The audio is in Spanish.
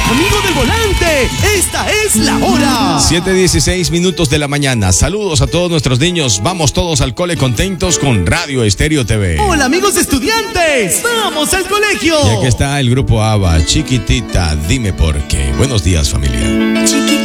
Amigo del volante, esta es la hora. 7:16 minutos de la mañana. Saludos a todos nuestros niños. Vamos todos al cole contentos con Radio Estéreo TV. Hola amigos estudiantes, vamos al colegio. Y aquí está el grupo ABBA, Chiquitita, dime por qué. Buenos días, familia. Chiquitita.